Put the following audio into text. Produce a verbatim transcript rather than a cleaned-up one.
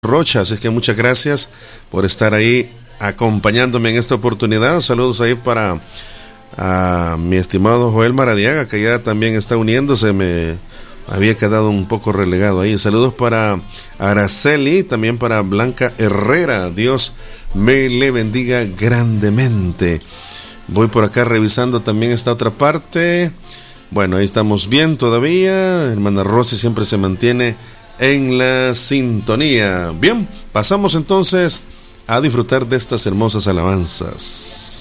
Rocha, así que muchas gracias por estar ahí acompañándome en esta oportunidad. Saludos ahí para a mi estimado Joel Maradiaga, que ya también está uniéndose, me había quedado un poco relegado ahí. Saludos para Araceli, también para Blanca Herrera, Dios me le bendiga grandemente. Voy por acá revisando también esta otra parte. Bueno, ahí estamos bien todavía. Hermana Rosy siempre se mantiene en la sintonía. Bien, pasamos entonces a disfrutar de estas hermosas alabanzas.